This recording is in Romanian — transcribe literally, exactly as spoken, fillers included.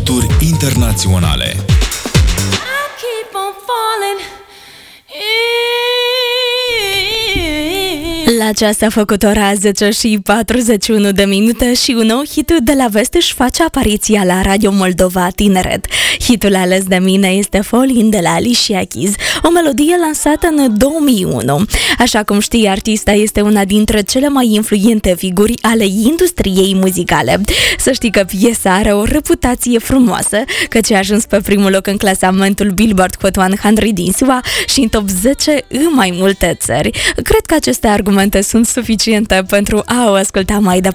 hituri internaționale. La ceasta făcut ora zece și patruzeci și unu de minute și un nou hit de la vest își face apariția la Radio Moldova Tineret. Hitul ales de mine este Falling de la Alicia Keys, o melodie lansată în două mii unu. Așa cum știi, artista este una dintre cele mai influente figuri ale industriei muzicale. Să știi că piesa are o reputație frumoasă, căci a ajuns pe primul loc în clasamentul Billboard Hot o sută din S U A și în top zece în mai multe țări. Cred că aceste argumente sunt suficiente pentru a o asculta mai departe.